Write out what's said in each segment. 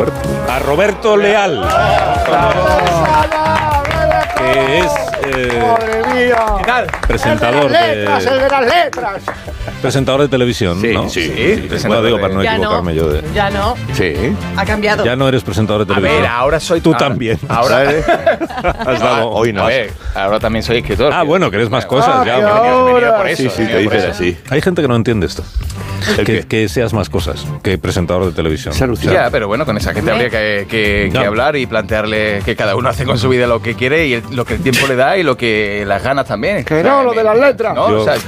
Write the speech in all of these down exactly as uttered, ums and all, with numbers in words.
Roberto. A Roberto Leal. Que es eh, ¡Madre mía! ¿Qué tal? presentador ¡El de las letras, de, el de las letras! presentador de televisión, Sí, ¿no? sí, Bueno, digo, para no Ya equivocarme no, yo de... ya no, Sí. ha cambiado. Ya no eres presentador de A televisión. ver, ahora soy... Tú ahora- también. Ahora... Has dado... Hoy no. A ver, ahora también soy escritor. Ah, bueno, que eres más cosas. Ah, ya, que bueno. He venido- he venido por ahora. eso, Sí, he sí, venido te por dicen eso. así. Hay gente que no entiende esto. ¿El Que, qué? que seas más cosas que presentador de televisión. Es alucinante. Ya, pero bueno, con esa gente habría que, que- que No. hablar y plantearle que cada uno hace con su vida lo que quiere y el- lo que el tiempo le da y lo que las ganas también. Que no, lo de las letras. ¿No? Yo- O sea,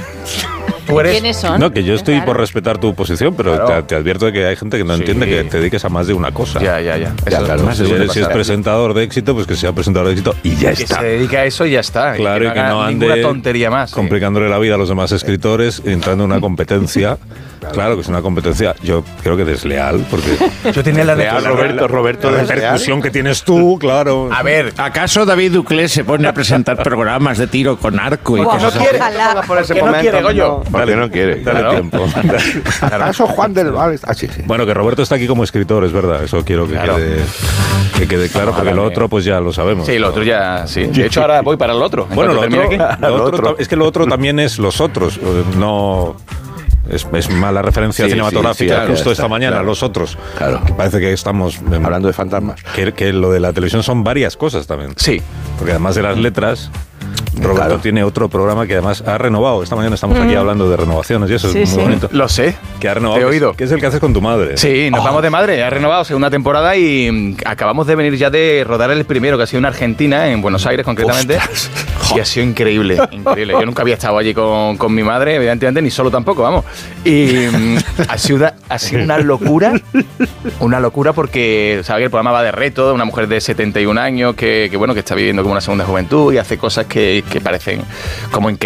tú eres... ¿Quiénes son? No, que yo estoy Claro. por respetar tu posición, pero Claro. te, te advierto de que hay gente que no Sí. más de que te dediques a más de una cosa. Ya, ya, ya. Ya, claro, más Si, de suele eres- si es pasar. presentador de éxito, pues que sea presentador de éxito y ya Que está. se dedica a eso y ya está. Claro, y que haga no ninguna ande tontería más. sí. complicándole la vida a los demás escritores, entrando en una competencia. Claro que es una competencia, yo creo que desleal, porque Yo tenía la Leal, la- Roberto, Roberto la desleal. repercusión que tienes tú, claro. A ver, ¿Acaso David Duclés se pone a presentar programas de tiro con arco y Buah, cosas no así? quiere. Ojalá. Por ese que no momento, quiere, Goyo. no. Porque no quiere. Dale Claro. tiempo. ¿Acaso Juan del Val? Ah, sí, sí. Bueno, que Roberto está aquí como escritor, es verdad, eso quiero que, Claro. quede, que quede claro, porque lo otro pues ya lo sabemos. sí, lo otro ya, sí. De hecho, ahora voy para el otro. En Bueno, lo cuanto otro, termine aquí. lo Lo otro otro. ta- es que lo otro también es los otros, eh, no... Es, es mala referencia Sí, cinematográfica, sí, sí, claro, justo ya esta está, mañana, claro. los otros. Claro. Que parece que estamos... em, Hablando de fantasmas. que, que lo de la televisión son varias cosas también. Sí. Porque además de las letras, Roberto Claro. tiene otro programa que además ha renovado. Esta mañana estamos aquí hablando de renovaciones y eso Sí, es muy sí. bonito. Lo sé. Que ha renovado. Te he que es- oído. Que es el que haces con tu madre. Sí, nos vamos de madre. Ha renovado segunda temporada y mm, acabamos de venir ya de rodar el primero, que ha sido en Argentina, en Buenos Aires concretamente. Y ha sido increíble, increíble. Yo nunca había estado allí con, con mi madre, evidentemente, ni solo tampoco, vamos. Y mm, ha, sido, ha sido una locura, una locura porque, ¿sabes? El programa va de reto, de una mujer de setenta y un años que, que, bueno, que está viviendo como una segunda juventud y hace cosas que, que parecen como increíbles.